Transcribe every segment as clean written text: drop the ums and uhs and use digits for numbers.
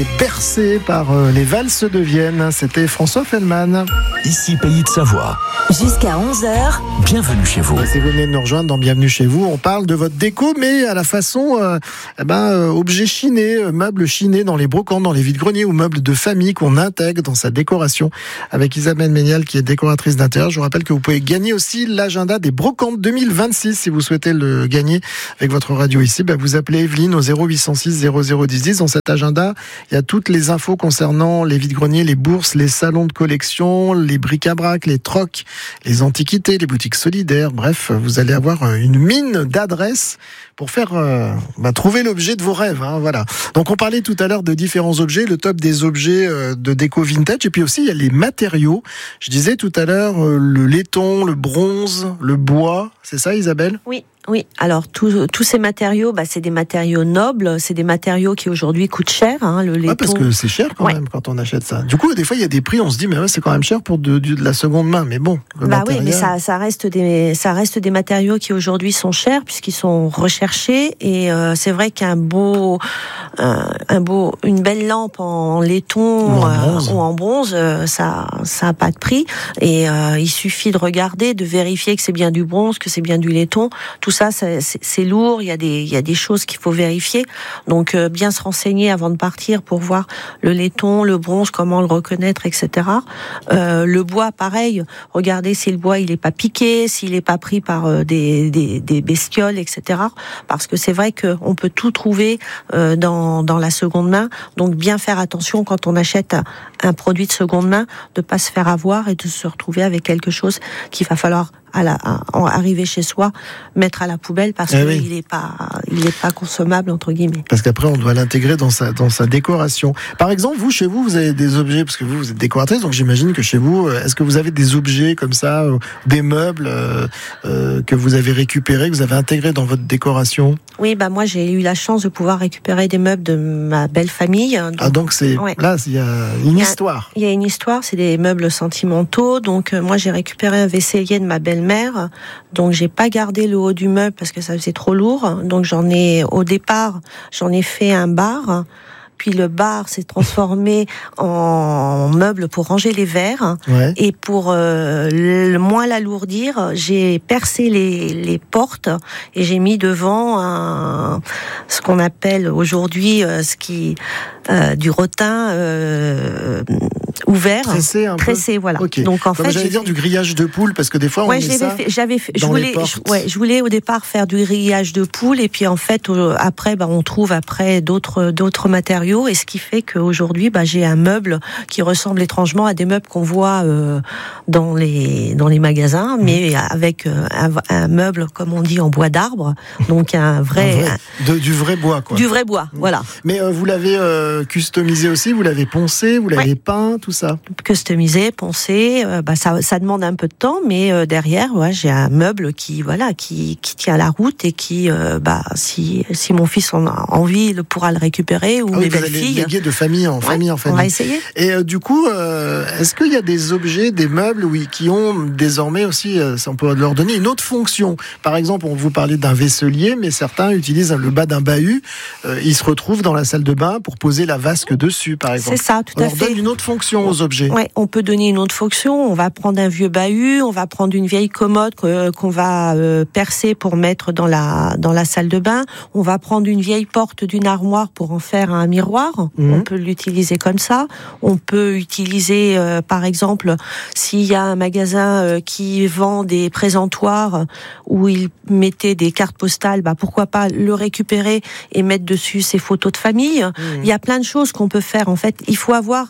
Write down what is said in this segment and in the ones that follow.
Bercé par les valses de Vienne, c'était François Fellman. Ici Pays de Savoie. Jusqu'à 11h. Bienvenue chez vous. Si vous venez de nous rejoindre dans Bienvenue chez vous, on parle de votre déco, mais à la façon objets chinés, meubles chinés dans les brocantes, dans les vides-greniers ou meubles de famille qu'on intègre dans sa décoration. Avec Isabelle Méniel qui est décoratrice d'intérieur. Je vous rappelle que vous pouvez gagner aussi l'agenda des brocantes 2026 si vous souhaitez le gagner avec votre radio ici. Vous appelez Evelyne au 0806 001010. Dans cet agenda, il y a toutes les infos concernant les vides-greniers, les bourses, les salons de collection, les bric-à-brac, les trocs, les antiquités, les boutiques solidaires. Bref, vous allez avoir une mine d'adresses pour faire trouver l'objet de vos rêves. Voilà. Donc on parlait tout à l'heure de différents objets, le top des objets de déco vintage, et puis aussi il y a les matériaux. Je disais tout à l'heure le laiton, le bronze, le bois. C'est ça, Isabelle ? Oui, alors tous ces matériaux, c'est des matériaux nobles, c'est des matériaux qui aujourd'hui coûtent cher. Le laiton. Parce que c'est cher quand même quand on achète ça. Du coup, des fois, il y a des prix, on se dit, mais c'est quand même cher pour de la seconde main. Mais bon, matériel... oui, mais ça reste des matériaux qui aujourd'hui sont chers puisqu'ils sont recherchés. Et c'est vrai une belle lampe en laiton ou en bronze, ça a pas de prix. Et il suffit de regarder, de vérifier que c'est bien du bronze, que c'est bien du laiton. Tout ça, c'est lourd. Il y a des choses qu'il faut vérifier. Donc, bien se renseigner avant de partir pour voir le laiton, le bronze, comment le reconnaître, etc. Le bois, pareil. Regardez si le bois il est pas piqué, s'il est pas pris par des bestioles, etc. Parce que c'est vrai qu'on peut tout trouver dans la seconde main. Donc, bien faire attention quand on achète un produit de seconde main, de pas se faire avoir et de se retrouver avec quelque chose qu'il va falloir arriver chez soi, mettre à la poubelle parce qu'il est pas consommable entre guillemets. Parce qu'après on doit l'intégrer dans sa décoration. Par exemple, chez vous, vous avez des objets parce que vous êtes décoratrice, donc j'imagine que chez vous, est-ce que vous avez des objets comme ça, des meubles que vous avez récupérés, que vous avez intégrés dans votre décoration ? Oui, moi j'ai eu la chance de pouvoir récupérer des meubles de ma belle famille. Donc c'est là il y a une histoire. Il y a une histoire, c'est des meubles sentimentaux. Donc moi j'ai récupéré un vaisselier de ma belle-mère. Donc j'ai pas gardé le haut du meuble parce que ça faisait trop lourd. Donc au départ, j'en ai fait un bar. Puis le bar s'est transformé en meuble pour ranger les verres. Ouais. Et pour moins l'alourdir, j'ai percé les portes et j'ai mis devant ce qu'on appelle aujourd'hui du rotin ouvert, tressé, voilà. Okay. Donc en fait, j'allais dire du grillage de poule parce que des fois on met ça dans les portes. Je voulais au départ faire du grillage de poule et puis en fait après on trouve d'autres matériaux et ce qui fait qu'aujourd'hui j'ai un meuble qui ressemble étrangement à des meubles qu'on voit dans les magasins, mais avec un meuble comme on dit en bois d'arbre, donc du vrai bois quoi. Du vrai bois, voilà. Mais vous l'avez customisé aussi, vous l'avez poncé, vous l'avez peint, tout ça. Customisé, poncé, ça demande un peu de temps, mais derrière, j'ai un meuble qui tient la route et qui, si mon fils en a envie, il pourra le récérer ou mes belles-filles. Léguer de famille en famille. On va essayer. Et du coup, est-ce qu'il y a des objets, des meubles, qui ont désormais aussi, on peut leur donner une autre fonction. Par exemple, on vous parlait d'un vaisselier, mais certains utilisent le bas d'un bahut. Ils se retrouvent dans la salle de bain pour poser la vasque dessus, par exemple. C'est ça, tout à fait. On leur donne une autre fonction aux objets. Oui, on peut donner une autre fonction. On va prendre un vieux bahut, on va prendre une vieille commode qu'on va percer pour mettre dans la salle de bain. On va prendre une vieille porte d'une armoire pour en faire un miroir. On peut l'utiliser comme ça. On peut utiliser, par exemple, s'il y a un magasin qui vend des présentoirs où il mettait des cartes postales, pourquoi pas le récupérer et mettre dessus ses photos de famille. Il y a plein de choses qu'on peut faire. En fait, il faut avoir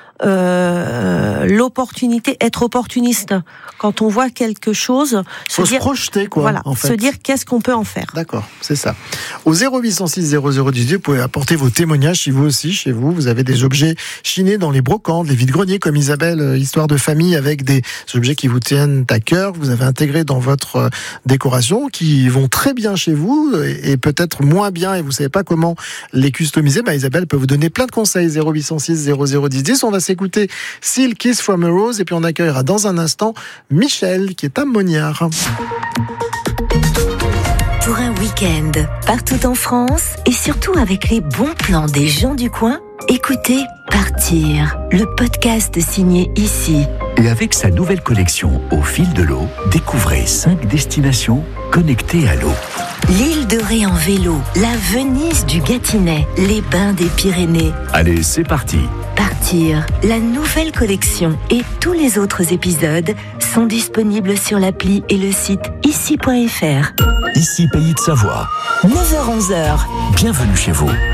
l'opportunité, être opportuniste. Quand on voit quelque chose, se projeter, quoi. Voilà, en fait. se dire qu'est-ce qu'on peut en faire. D'accord, c'est ça. Au 0806 0018, vous pouvez apporter vos témoignages si vous aussi, chez vous avez des objets chinés dans les brocantes, les vides-greniers, comme Isabelle, histoire de famille, avec des objets qui vous tiennent à cœur, que vous avez intégrés dans votre décoration, qui vont très bien chez vous, et peut-être moins bien, et vous savez pas comment les customiser. Isabelle peut vous donner plein de conseils. 0806 0010. On va s'écouter Still Kiss from a Rose, et puis on accueillera dans un instant Michel, qui est à Mognard. Pour un week-end partout en France, et surtout avec les bons plans des gens du coin, Écoutez Partir, le podcast signé Ici. Et avec sa nouvelle collection Au fil de l'eau, découvrez 5 destinations connectées à l'eau. L'île de Ré en vélo, la Venise du Gâtinais, les bains des Pyrénées. Allez, c'est parti. Partir, la nouvelle collection et tous les autres épisodes sont disponibles sur l'appli et le site ici.fr. Ici Pays de Savoie. 9h-11h. Bienvenue chez vous.